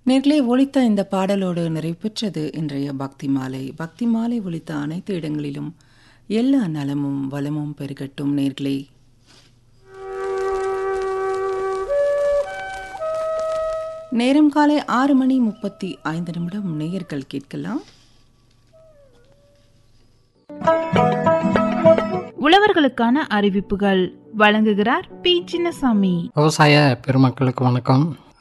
நேர்களே, ஒலித்த இந்த பாடலோடு நிறைவு பெற்றது இன்றைய பக்தி மாலை. பக்தி மாலை ஒலித்த அனைத்து இடங்களிலும் எல்லா நலமும் வளமும் பெருகட்டும். நேர்களே, நேரம் காலை 6:35 நேயர்கள் கேட்கலாம். உழவர்களுக்கான அறிவிப்புகள் வழங்குகிறார் பி. சின்னசாமி. விவசாய பெருமக்களுக்கு வணக்கம்.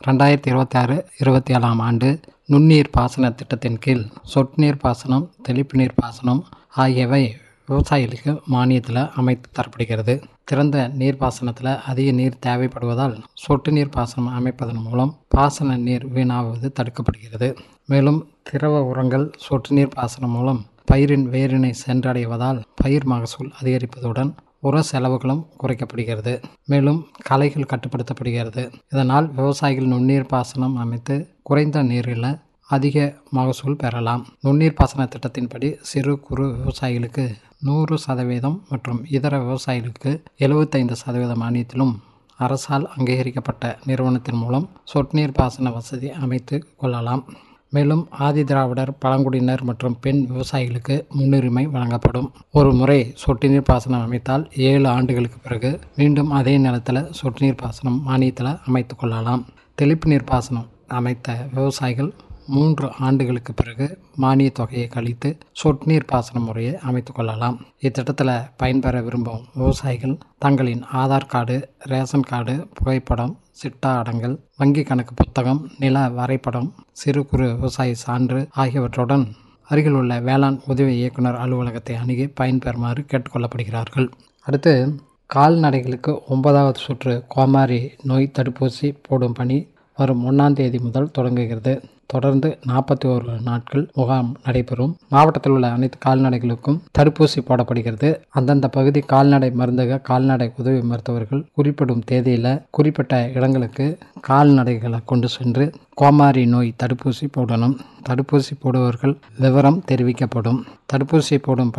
2026-27 ஆண்டு நுண்ணீர் பாசன திட்டத்தின் கீழ் சொட்டு நீர் பாசனம், தெளிப்பு நீர் பாசனம் ஆகியவை விவசாயிகளுக்கு மானியத்தில் அமைத்து தரப்படுகிறது. திறந்த நீர்ப்பாசனத்தில் அதிக நீர் தேவைப்படுவதால் சொட்டு நீர் பாசனம் அமைப்பதன் மூலம் பாசன நீர் வீணாவது தடுக்கப்படுகிறது. மேலும் திரவ உரங்கள் சொட்டு நீர் பாசனம் மூலம் பயிரின் வேரினை சென்றடைவதால் பயிர் மகசூல் அதிகரிப்பதுடன் உர செலவுகளும் குறைக்கப்படுகிறது. மேலும் களைகள் கட்டுப்படுத்தப்படுகிறது. இதனால் விவசாயிகள் நுண்ணீர் பாசனம் அமைத்து குறைந்த நீரில் அதிக மகசூல் பெறலாம். நுண்ணீர் பாசன திட்டத்தின்படி சிறு குறு விவசாயிகளுக்கு 100% மற்றும் இதர விவசாயிகளுக்கு 75% மானியத்திலும் அரசால் அங்கீகரிக்கப்பட்ட நிறுவனத்தின் மூலம் சொட்டு நீர் பாசன வசதி அமைத்து கொள்ளலாம். மேலும் ஆதி திராவிடர், பழங்குடியினர் மற்றும் பெண் விவசாயிகளுக்கு முன்னுரிமை வழங்கப்படும். ஒரு முறை சொட்டு நீர் பாசனம் அமைத்தால் 7 ஆண்டுகளுக்கு பிறகு மீண்டும் அதே நிலத்தில் சொட்டு நீர் பாசனம் மானியத்தில் அமைத்து கொள்ளலாம். தெளிப்பு நீர் பாசனம் அமைத்த விவசாயிகள் 3 ஆண்டுகளுக்கு பிறகு மானிய தொகையை கழித்து சொட்டு நீர் பாசன முறையை அமைத்து கொள்ளலாம். இத்திட்டத்தில் பயன்பெற விரும்பும் விவசாயிகள் தங்களின் ஆதார் கார்டு, ரேஷன் கார்டு, புகைப்படம், சிட்டா அடங்கல், வங்கி கணக்கு புத்தகம், நில வரைபடம், சிறு குறு விவசாய சான்று ஆகியவற்றுடன் அருகில் உள்ள வேளாண் உதவி இயக்குனர் அலுவலகத்தை அணுகி பயன்பெறுமாறு கேட்டுக்கொள்ளப்படுகிறார்கள். அடுத்து கால்நடைகளுக்கு 9வது சுற்று கோமாரி நோய் தடுப்பூசி போடும் பணி வரும் 1ஆம் தேதி முதல் தொடங்குகிறது. தொடர்ந்து 41 நாட்கள் முகாம் நடைபெறும். மாவட்டத்தில் உள்ள அனைத்து கால்நடைகளுக்கும் தடுப்பூசி போடப்படுகிறது. அந்தந்த பகுதி கால்நடை மருந்தக, கால்நடை உதவி மருத்துவர்கள் குறிப்பிடும் தேதியில் குறிப்பிட்ட இடங்களுக்கு கால்நடைகளை கொண்டு சென்று கோமாரி நோய் தடுப்பூசி போடணும். தடுப்பூசி போடுபவர்கள் விவரம் தெரிவிக்கப்படும். தடுப்பூசி போடும்